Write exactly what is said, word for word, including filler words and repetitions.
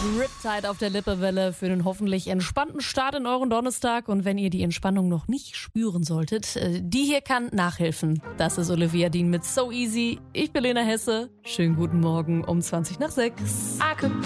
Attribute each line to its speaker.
Speaker 1: Riptide auf der Lippewelle für einen hoffentlich entspannten Start in euren Donnerstag. Und wenn ihr die Entspannung noch nicht spüren solltet, die hier kann nachhelfen. Das ist Olivia Dean mit So Easy. Ich bin Lena Hesse. Schönen guten Morgen um zwanzig nach sechs.